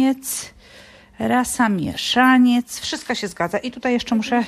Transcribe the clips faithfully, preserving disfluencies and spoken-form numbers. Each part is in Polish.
mieszaniec, rasa mieszaniec, wszystko się zgadza. I tutaj jeszcze muszę...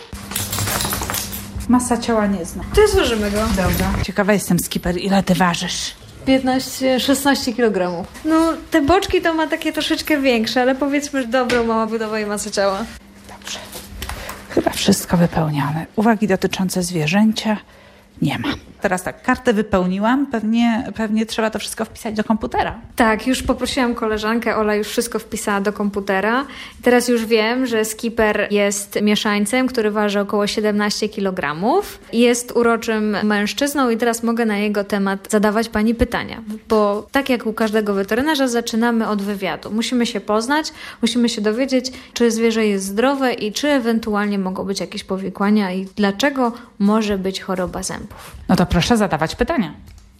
Masa ciała nie znam. To złożymy go. Dobra. Ciekawa jestem, Skipper, ile ty ważysz? piętnaście szesnaście kilogramów. No, te boczki to ma takie troszeczkę większe, ale powiedzmy, że dobrą mała budowa i masę ciała. Dobrze. Chyba wszystko wypełnione. Uwagi dotyczące zwierzęcia nie ma. Teraz tak, kartę wypełniłam, pewnie, pewnie trzeba to wszystko wpisać do komputera. Tak, już poprosiłam koleżankę, Ola już wszystko wpisała do komputera. Teraz już wiem, że Skipper jest mieszańcem, który waży około siedemnaście kilogramów. Jest uroczym mężczyzną i teraz mogę na jego temat zadawać pani pytania. Bo tak jak u każdego weterynarza zaczynamy od wywiadu. Musimy się poznać, musimy się dowiedzieć, czy zwierzę jest zdrowe i czy ewentualnie mogą być jakieś powikłania i dlaczego może być choroba zębów. No to proszę zadawać pytania.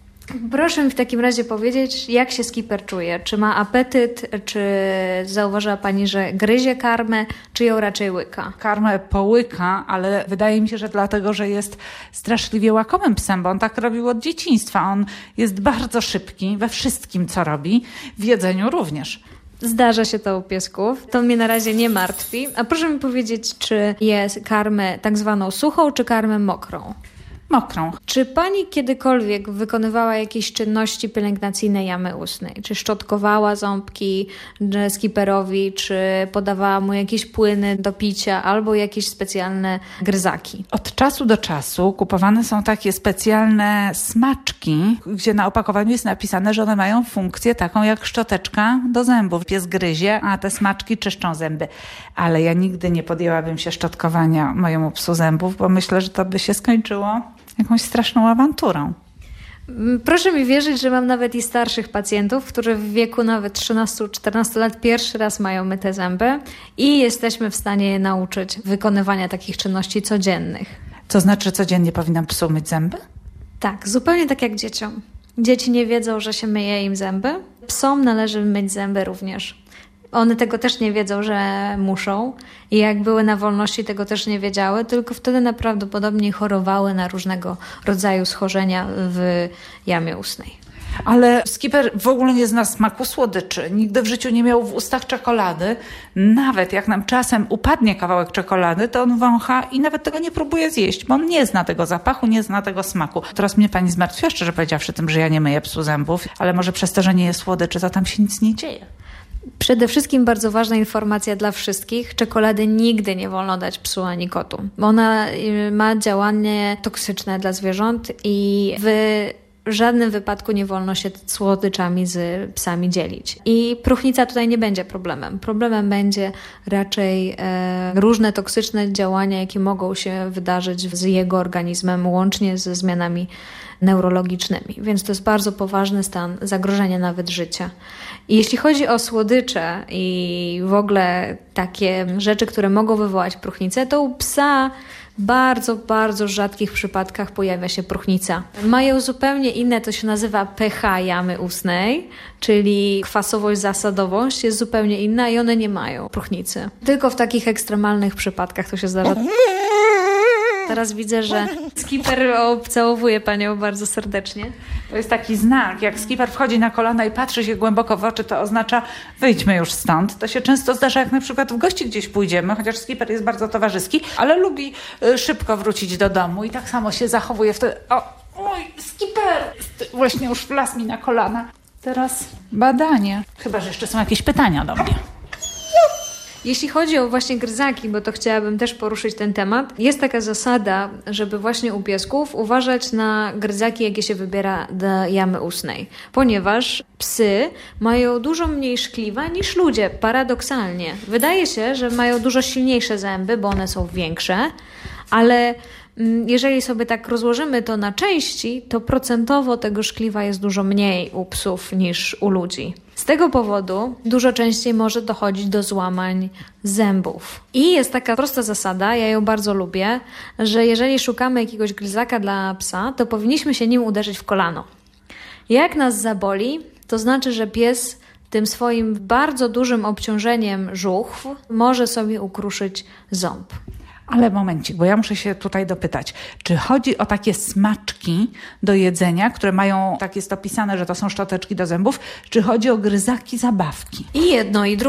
Proszę mi w takim razie powiedzieć, jak się Skipper czuje? Czy ma apetyt? Czy zauważyła pani, że gryzie karmę? Czy ją raczej łyka? Karmę połyka, ale wydaje mi się, że dlatego, że jest straszliwie łakomym psem, bo on tak robił od dzieciństwa. On jest bardzo szybki we wszystkim, co robi, w jedzeniu również. Zdarza się to u piesków. To mnie na razie nie martwi. A proszę mi powiedzieć, czy jest karmę tak zwaną suchą, czy karmę mokrą? Mokrą. Czy pani kiedykolwiek wykonywała jakieś czynności pielęgnacyjne jamy ustnej? Czy szczotkowała ząbki Skipperowi, czy podawała mu jakieś płyny do picia albo jakieś specjalne gryzaki? Od czasu do czasu kupowane są takie specjalne smaczki, gdzie na opakowaniu jest napisane, że one mają funkcję taką jak szczoteczka do zębów. Pies gryzie, a te smaczki czyszczą zęby. Ale ja nigdy nie podjęłabym się szczotkowania mojemu psu zębów, bo myślę, że to by się skończyło jakąś straszną awanturą. Proszę mi wierzyć, że mam nawet i starszych pacjentów, którzy w wieku nawet trzynastu czternastu lat pierwszy raz mają myte zęby i jesteśmy w stanie je nauczyć wykonywania takich czynności codziennych. To znaczy, że codziennie powinnam psu myć zęby? Tak, zupełnie tak jak dzieciom. Dzieci nie wiedzą, że się myje im zęby. Psom należy myć zęby również. One tego też nie wiedzą, że muszą i jak były na wolności, tego też nie wiedziały, tylko wtedy najprawdopodobniej chorowały na różnego rodzaju schorzenia w jamie ustnej. Ale Skipper w ogóle nie zna smaku słodyczy. Nigdy w życiu nie miał w ustach czekolady. Nawet jak nam czasem upadnie kawałek czekolady, to on wącha i nawet tego nie próbuje zjeść, bo on nie zna tego zapachu, nie zna tego smaku. Teraz mnie pani zmartwiła, szczerze powiedziawszy, tym, że ja nie myję psu zębów, ale może przez to, że nie je słodyczy, to tam się nic nie dzieje. Przede wszystkim bardzo ważna informacja dla wszystkich. Czekolady nigdy nie wolno dać psu ani kotu. Ona ma działanie toksyczne dla zwierząt i w żadnym wypadku nie wolno się słodyczami z psami dzielić. I próchnica tutaj nie będzie problemem. Problemem będzie raczej e, różne toksyczne działania, jakie mogą się wydarzyć z jego organizmem, łącznie ze zmianami neurologicznymi. Więc to jest bardzo poważny stan zagrożenia nawet życia. I jeśli chodzi o słodycze i w ogóle takie rzeczy, które mogą wywołać próchnicę, to u psa bardzo, bardzo rzadkich przypadkach pojawia się próchnica. Mają zupełnie inne, to się nazywa pH jamy ustnej, czyli kwasowość, zasadowość jest zupełnie inna i one nie mają próchnicy. Tylko w takich ekstremalnych przypadkach to się zdarza. Teraz widzę, że Skipper obcałowuje panią bardzo serdecznie. To jest taki znak, jak Skipper wchodzi na kolana i patrzy się głęboko w oczy, to oznacza wyjdźmy już stąd. To się często zdarza, jak na przykład w gości gdzieś pójdziemy, chociaż Skipper jest bardzo towarzyski, ale lubi y, szybko wrócić do domu i tak samo się zachowuje wtedy. O, oj, Skipper! Właśnie już wlazł mi na kolana. Teraz badanie. Chyba że jeszcze są jakieś pytania do mnie. Jeśli chodzi o właśnie gryzaki, bo to chciałabym też poruszyć ten temat, jest taka zasada, żeby właśnie u piesków uważać na gryzaki, jakie się wybiera do jamy ustnej, ponieważ psy mają dużo mniej szkliwa niż ludzie, paradoksalnie. Wydaje się, że mają dużo silniejsze zęby, bo one są większe, ale jeżeli sobie tak rozłożymy to na części, to procentowo tego szkliwa jest dużo mniej u psów niż u ludzi. Z tego powodu dużo częściej może dochodzić do złamań zębów. I jest taka prosta zasada, ja ją bardzo lubię, że jeżeli szukamy jakiegoś gryzaka dla psa, to powinniśmy się nim uderzyć w kolano. Jak nas zaboli, to znaczy, że pies tym swoim bardzo dużym obciążeniem żuchw może sobie ukruszyć ząb. Ale momencik, bo ja muszę się tutaj dopytać, czy chodzi o takie smaczki do jedzenia, które mają, tak jest opisane, że to są szczoteczki do zębów, czy chodzi o gryzaki zabawki? I jedno, i drugie.